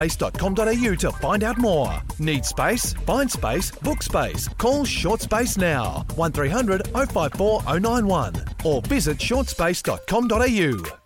shortspace.com.au to find out more. Need space? Find space, book space. Call Short Space now, 1300 054 091 or visit shortspace.com.au.